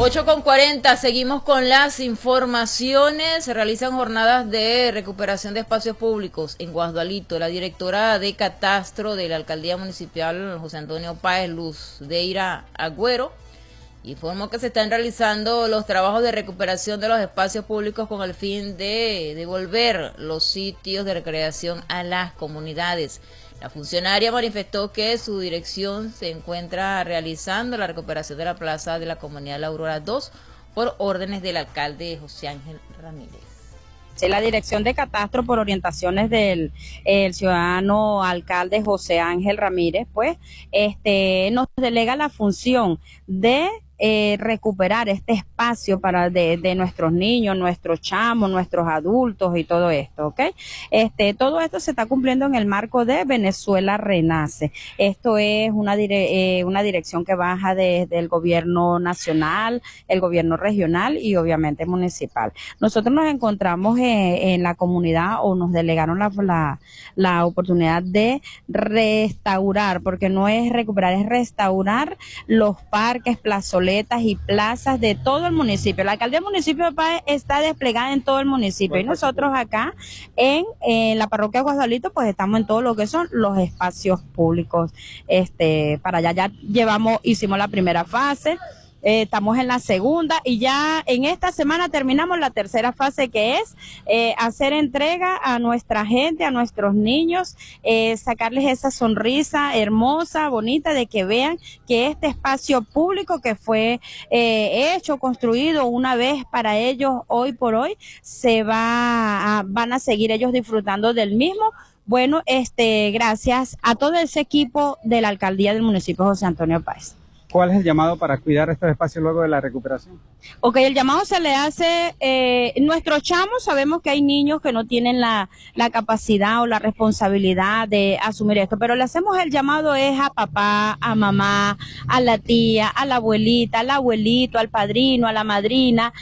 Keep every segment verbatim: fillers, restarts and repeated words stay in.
ocho con cuarenta, seguimos con las informaciones. Se realizan jornadas de recuperación de espacios públicos en Guasdualito. La directora de Catastro de la Alcaldía Municipal, José Antonio Páez Luz Deira Agüero, informó que se están realizando los trabajos de recuperación de los espacios públicos con el fin de devolver los sitios de recreación a las comunidades. La funcionaria manifestó que su dirección se encuentra realizando la recuperación de la plaza de la comunidad La Aurora dos por órdenes del alcalde José Ángel Ramírez. La dirección de Catastro, por orientaciones del el ciudadano alcalde José Ángel Ramírez, pues este nos delega la función de Eh, recuperar este espacio para de, de nuestros niños, nuestros chamos, nuestros adultos y todo esto, ¿ok? Este, todo esto se está cumpliendo en el marco de Venezuela Renace. Esto es una, dire, eh, una dirección que baja desde el gobierno nacional, el gobierno regional y obviamente municipal. Nosotros nos encontramos en, en la comunidad o nos delegaron la, la, la oportunidad de restaurar, porque no es recuperar, es restaurar los parques, plazoletas y plazas de todo el municipio. La alcaldía del municipio de Páez está desplegada en todo el municipio y nosotros acá en, en la parroquia de Guasdualito pues estamos en todo lo que son los espacios públicos. Este, para allá ya llevamos, hicimos la primera fase. Eh, estamos en la segunda y ya en esta semana terminamos la tercera fase, que es eh, hacer entrega a nuestra gente, a nuestros niños, eh, sacarles esa sonrisa hermosa, bonita, de que vean que este espacio público que fue eh, hecho, construido una vez para ellos hoy por hoy, se va a, van a seguir ellos disfrutando del mismo. Bueno, este, gracias a todo ese equipo de la alcaldía del municipio José Antonio Páez. ¿Cuál es el llamado para cuidar estos espacios luego de la recuperación? Ok, el llamado se le hace, eh, nuestros chamos, sabemos que hay niños que no tienen la, la capacidad o la responsabilidad de asumir esto, pero le hacemos el llamado es a papá, a mamá, a la tía, a la abuelita, al abuelito, al padrino, a la madrina,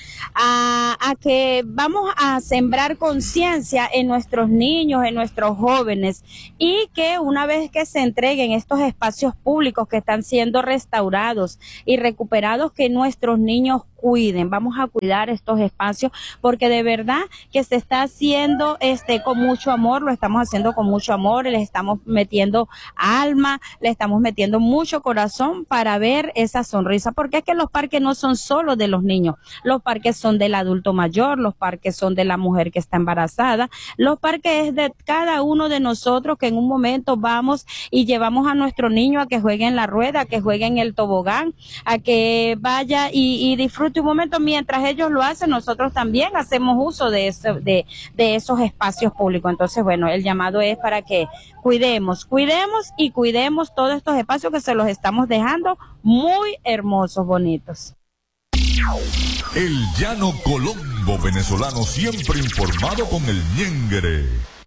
a, a que vamos a sembrar conciencia en nuestros niños, en nuestros jóvenes, y que una vez que se entreguen estos espacios públicos que están siendo restaurados y recuperados, que nuestros niños cuiden, vamos a cuidar estos espacios, porque de verdad que se está haciendo este con mucho amor, lo estamos haciendo con mucho amor, le estamos metiendo alma, le estamos metiendo mucho corazón para ver esa sonrisa, porque es que los parques no son solo de los niños, los parques son del adulto mayor, los parques son de la mujer que está embarazada, los parques es de cada uno de nosotros que en un momento vamos y llevamos a nuestro niño a que juegue en la rueda, a que juegue en el tobogán, a que vaya y, y disfrute un momento. Mientras ellos lo hacen, nosotros también hacemos uso de, eso, de, de esos espacios públicos. Entonces, bueno, el llamado es para que cuidemos, cuidemos y cuidemos todos estos espacios que se los estamos dejando muy hermosos, bonitos. El llano colombo venezolano, siempre informado con el ñengere.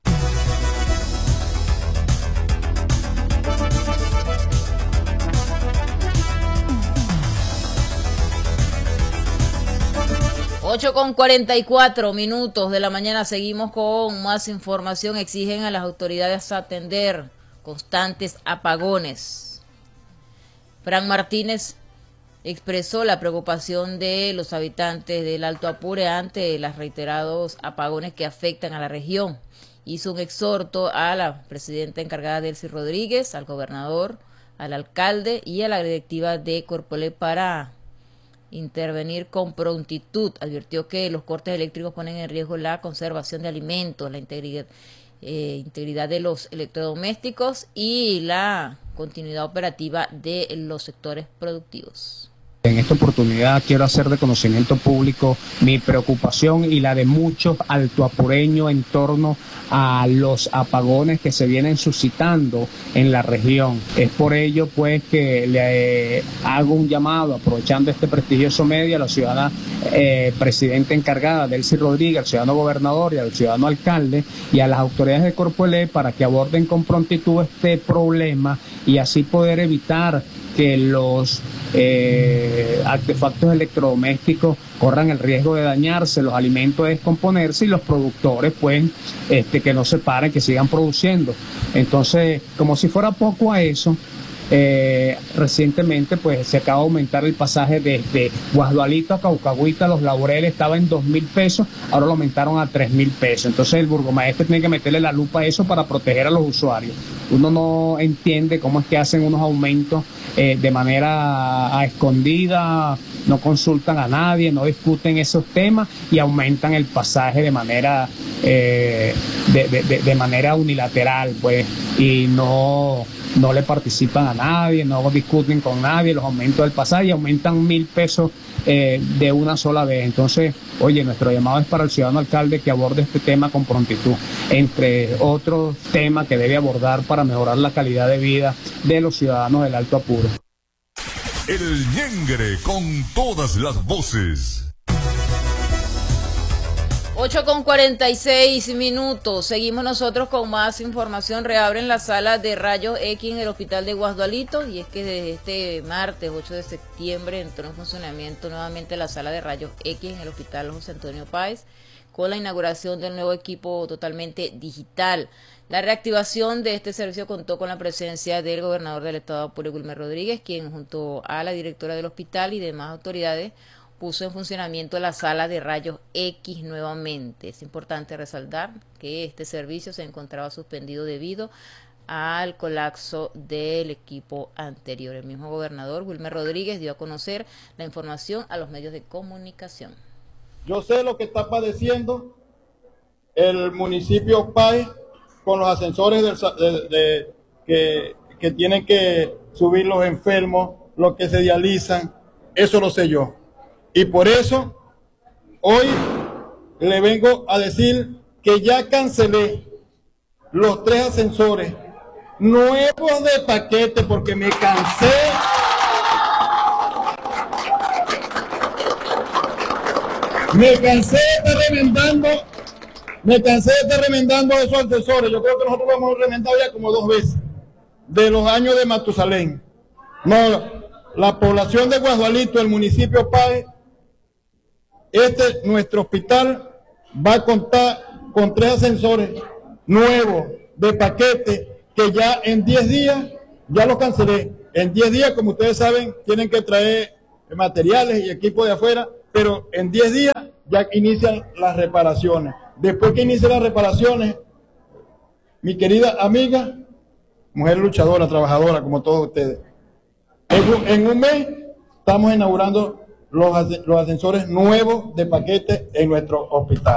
ocho con cuarenta y cuatro minutos de la mañana, seguimos con más información. Exigen a las autoridades atender constantes apagones. Fran Martínez expresó la preocupación de los habitantes del Alto Apure ante los reiterados apagones que afectan a la región. Hizo un exhorto a la presidenta encargada Delcy Rodríguez, al gobernador, al alcalde y a la directiva de Corpolé para intervenir con prontitud. Advirtió que los cortes eléctricos ponen en riesgo la conservación de alimentos, la integridad, eh, integridad de los electrodomésticos y la continuidad operativa de los sectores productivos. En esta oportunidad quiero hacer de conocimiento público mi preocupación y la de muchos altoapureños en torno a los apagones que se vienen suscitando en la región. Es por ello pues que le eh, hago un llamado, aprovechando este prestigioso medio, a la ciudadana eh, presidenta encargada, Delcy Rodríguez, al ciudadano gobernador y al ciudadano alcalde y a las autoridades de Corpolé para que aborden con prontitud este problema y así poder evitar que los eh, artefactos electrodomésticos corran el riesgo de dañarse, los alimentos de descomponerse y los productores pues este, que no se paren, que sigan produciendo. Entonces, como si fuera poco a eso, eh, recientemente pues se acaba de aumentar el pasaje desde Guasdualito a Caucahuita, Los Laureles estaba en dos mil pesos, ahora lo aumentaron a tres mil pesos. Entonces el burgomaestre tiene que meterle la lupa a eso para proteger a los usuarios. Uno no entiende cómo es que hacen unos aumentos eh, de manera a escondida, no consultan a nadie, no discuten esos temas y aumentan el pasaje de manera eh, de, de, de, de manera unilateral, pues, y no, no le participan a nadie, no discuten con nadie los aumentos del pasaje y aumentan mil pesos eh, de una sola vez. Entonces, oye, nuestro llamado es para el ciudadano alcalde que aborde este tema con prontitud, entre otros temas que debe abordar para mejorar la calidad de vida de los ciudadanos del Alto Apure. El Ñengre con todas las voces. ocho con cuarenta y seis minutos. Seguimos nosotros con más información. Reabren la sala de rayos X en el hospital de Guasdualito. Y es que desde este martes ocho de septiembre entró en funcionamiento nuevamente la sala de rayos X en el hospital José Antonio Páez, con la inauguración del nuevo equipo totalmente digital. La reactivación de este servicio contó con la presencia del gobernador del estado de Apure, Wilmer Rodríguez, quien junto a la directora del hospital y demás autoridades puso en funcionamiento la sala de rayos X nuevamente. Es importante resaltar que este servicio se encontraba suspendido debido al colapso del equipo anterior. El mismo gobernador, Wilmer Rodríguez, dio a conocer la información a los medios de comunicación. Yo sé lo que está padeciendo el municipio Páez con los ascensores del, de, de, que, que tienen que subir los enfermos, los que se dializan, eso lo sé yo. Y por eso hoy le vengo a decir que ya cancelé los tres ascensores nuevos de paquete porque me cansé. Me cansé de estar remendando, me cansé de estar remendando esos ascensores. Yo creo que nosotros lo hemos remendado ya como dos veces, de los años de Matusalén. No, la población de Guasdualito, el municipio Páez, este, nuestro hospital, va a contar con tres ascensores nuevos de paquete que ya en diez días, ya los cancelé. En diez días, como ustedes saben, tienen que traer materiales y equipo de afuera, pero en diez días ya inician las reparaciones. Después que inician las reparaciones, mi querida amiga, mujer luchadora, trabajadora, como todos ustedes, en un, en un mes estamos inaugurando los, los ascensores nuevos de paquete en nuestro hospital.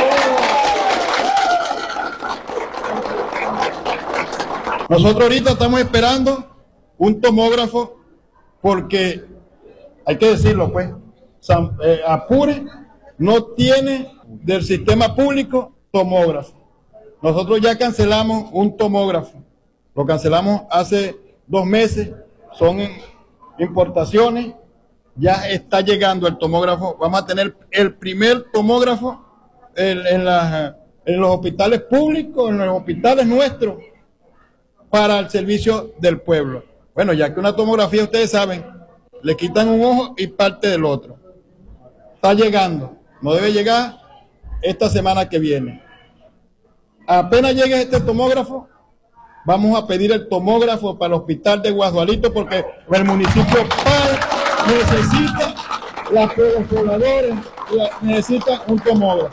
Nosotros ahorita estamos esperando un tomógrafo porque, hay que decirlo pues, San, eh, Apure no tiene del sistema público tomógrafo. Nosotros ya cancelamos un tomógrafo, lo cancelamos hace dos meses, son importaciones, ya está llegando el tomógrafo, vamos a tener el primer tomógrafo en, en, la, en los hospitales públicos, en los hospitales nuestros, para el servicio del pueblo. Bueno, ya que una tomografía, ustedes saben, le quitan un ojo y parte del otro. Está llegando, no debe llegar esta semana que viene. Apenas llegue este tomógrafo, vamos a pedir el tomógrafo para el hospital de Guasdualito porque el municipio Páez necesita, las, los pobladores necesitan un tomógrafo.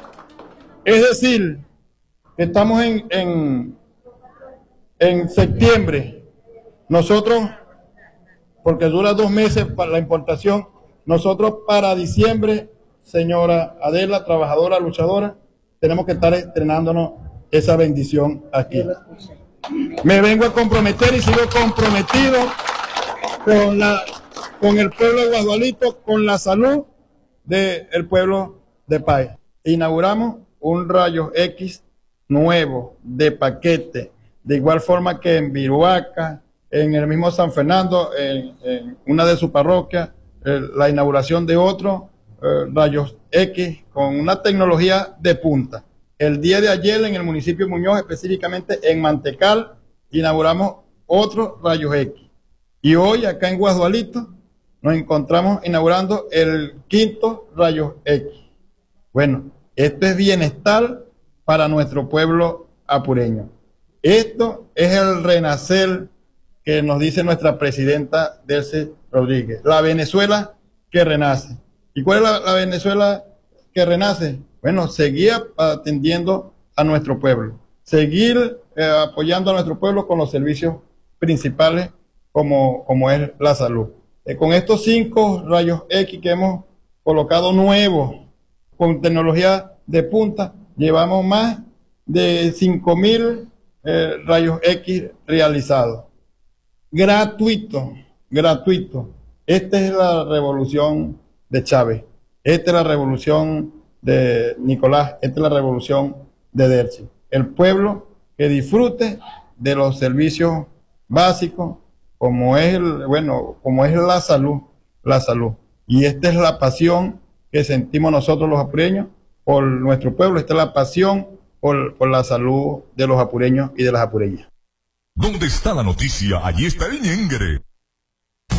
Es decir, que estamos en, en, en septiembre, nosotros, porque dura dos meses para la importación, nosotros para diciembre, señora Adela, trabajadora, luchadora, tenemos que estar estrenándonos esa bendición aquí. Me vengo a comprometer y sigo comprometido con, la, con el pueblo de Guasdualito, con la salud del pueblo de Páez. Inauguramos un rayos X nuevo de paquete, de igual forma que en Viruaca, en el mismo San Fernando, en, en una de sus parroquias, eh, la inauguración de otro eh, rayos X con una tecnología de punta. El día de ayer en el municipio de Muñoz, específicamente en Mantecal, inauguramos otro rayos X. Y hoy acá en Guasdualito nos encontramos inaugurando el quinto rayos X. Bueno, esto es bienestar para nuestro pueblo apureño. Esto es el renacer que nos dice nuestra presidenta Delcy Rodríguez, la Venezuela que renace. ¿Y cuál es la, la Venezuela que renace? Bueno, seguir atendiendo a nuestro pueblo, seguir eh, apoyando a nuestro pueblo con los servicios principales como, como es la salud. Eh, con estos cinco rayos X que hemos colocado nuevos, con tecnología de punta, llevamos más de cinco mil eh, rayos X realizados. Gratuito, gratuito. Esta es la revolución de Chávez, esta es la revolución de Nicolás, esta es la revolución de Delcy. El pueblo que disfrute de los servicios básicos, como es el, bueno, como es la salud, la salud. Y esta es la pasión que sentimos nosotros los apureños por nuestro pueblo, esta es la pasión por, por la salud de los apureños y de las apureñas. ¿Dónde está la noticia? Allí está el ñengre.